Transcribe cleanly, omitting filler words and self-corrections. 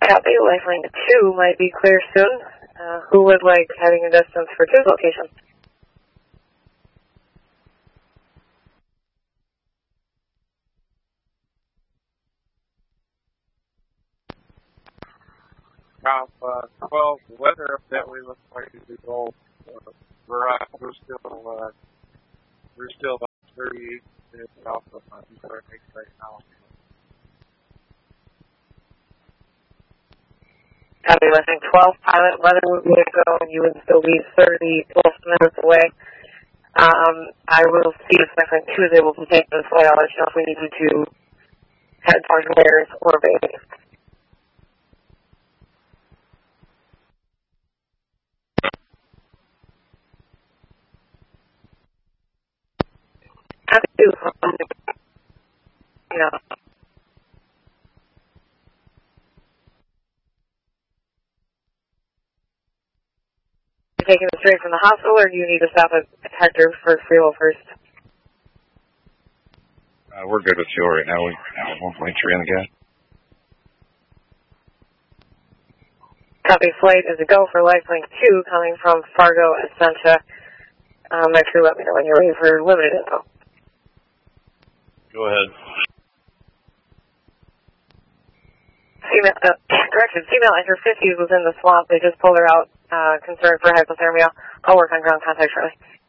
Copy, Lifelink 2 might be clear soon. Who would like heading and distance for 2's location? Comp 12, weather update looks like it's a goal. Verizon, we're still about 38 minutes off of Eastern right now. Copy, Lifelink 12, pilot, weather would be a go, and you would still be 30 plus minutes away. I will see if Lifelink 2 is able to take this flight. I'll let you know if we need you to head towards Mares or Bay. Copy 2, you know. You taking it straight from the hospital, or do you need to stop at Hector for fuel first? We're good with fuel right now. We have 1.3 in the gas. Copy, flight is a go for Lifelink 2 coming from Fargo, Essentia. Make sure let me know when you're ready for limited info. Go ahead. Female enter 50s was in the swamp. They just pulled her out, concerned for hypothermia. I'll work on ground contact shortly.